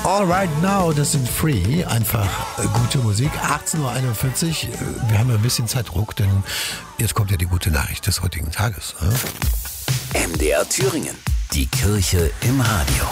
All Right Now, das sind Free, einfach gute Musik. 18.41 Uhr, wir haben ja ein bisschen Zeitdruck, denn jetzt kommt ja die gute Nachricht des heutigen Tages. MDR Thüringen, die Kirche im Radio.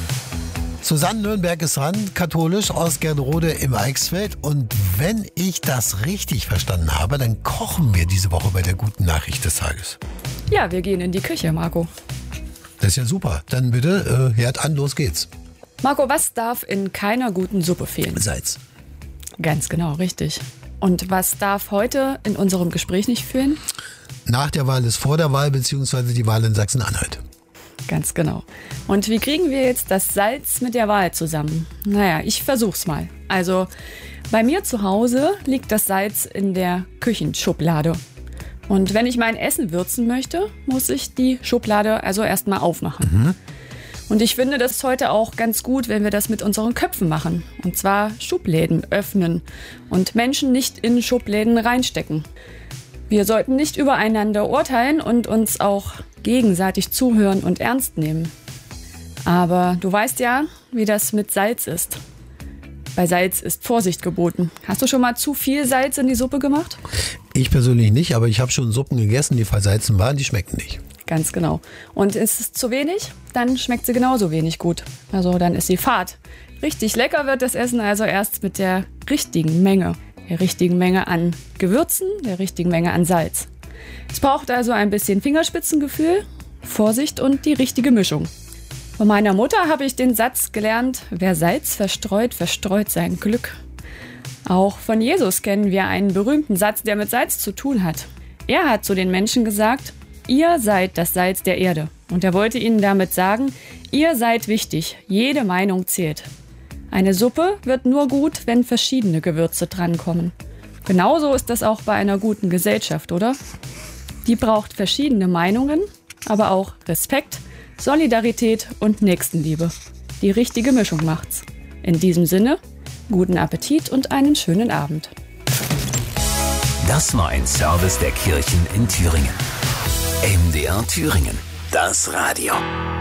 Susanne Nürnberg ist dran, katholisch aus Gernrode im Eichsfeld. Und wenn ich das richtig verstanden habe, dann kochen wir diese Woche bei der guten Nachricht des Tages. Ja, wir gehen in die Küche, Marco. Das ist ja super. Dann bitte, Herd an, los geht's. Marco, was darf in keiner guten Suppe fehlen? Salz. Ganz genau, richtig. Und was darf heute in unserem Gespräch nicht fehlen? Nach der Wahl ist vor der Wahl, beziehungsweise die Wahl in Sachsen-Anhalt. Ganz genau. Und wie kriegen wir jetzt das Salz mit der Wahl zusammen? Naja, ich versuch's mal. Also, bei mir zu Hause liegt das Salz in der Küchenschublade. Und wenn ich mein Essen würzen möchte, muss ich die Schublade also erstmal aufmachen. Und ich finde das heute auch ganz gut, wenn wir das mit unseren Köpfen machen. Und zwar Schubläden öffnen und Menschen nicht in Schubläden reinstecken. Wir sollten nicht übereinander urteilen und uns auch gegenseitig zuhören und ernst nehmen. Aber du weißt ja, wie das mit Salz ist. Bei Salz ist Vorsicht geboten. Hast du schon mal zu viel Salz in die Suppe gemacht? Ich persönlich nicht, aber ich habe schon Suppen gegessen, die versalzen waren, die schmecken nicht. Ganz genau. Und ist es zu wenig, dann schmeckt sie genauso wenig gut. Also dann ist sie fad. Richtig lecker wird das Essen also erst mit der richtigen Menge. Der richtigen Menge an Gewürzen, der richtigen Menge an Salz. Es braucht also ein bisschen Fingerspitzengefühl, Vorsicht und die richtige Mischung. Von meiner Mutter habe ich den Satz gelernt: Wer Salz verstreut, verstreut sein Glück. Auch von Jesus kennen wir einen berühmten Satz, der mit Salz zu tun hat. Er hat zu den Menschen gesagt: Ihr seid das Salz der Erde. Und er wollte ihnen damit sagen, ihr seid wichtig, jede Meinung zählt. Eine Suppe wird nur gut, wenn verschiedene Gewürze drankommen. Genauso ist das auch bei einer guten Gesellschaft, oder? Die braucht verschiedene Meinungen, aber auch Respekt, Solidarität und Nächstenliebe. Die richtige Mischung macht's. In diesem Sinne, guten Appetit und einen schönen Abend. Das war ein Service der Kirchen in Thüringen. MDR Thüringen, das Radio.